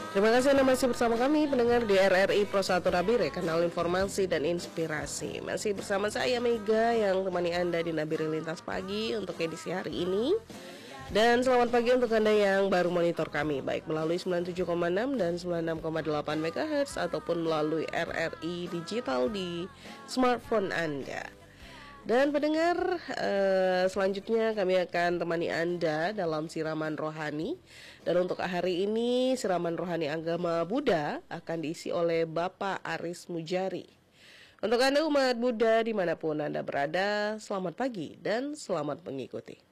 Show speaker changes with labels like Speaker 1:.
Speaker 1: Terima kasih Anda masih bersama kami pendengar di RRI Pro 1 Nabire, kanal informasi dan inspirasi. Masih bersama saya Mega yang temani Anda di Nabire Lintas Pagi untuk edisi hari ini. Dan selamat pagi untuk Anda yang baru monitor kami, baik melalui 97,6 dan 96,8 MHz ataupun melalui RRI digital di smartphone Anda. Dan pendengar, selanjutnya kami akan temani Anda dalam siraman rohani. Dan untuk hari ini, siraman rohani agama Buddha akan diisi oleh Bapak Aris Mujari. Untuk Anda umat Buddha dimanapun Anda berada, selamat pagi dan selamat mengikuti.